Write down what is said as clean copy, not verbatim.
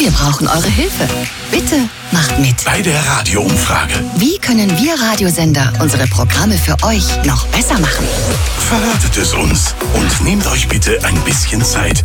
Wir brauchen eure Hilfe. Bitte macht mit. Bei der Radioumfrage. Wie können wir Radiosender unsere Programme für euch noch besser machen? Verratet es uns und nehmt euch bitte ein bisschen Zeit.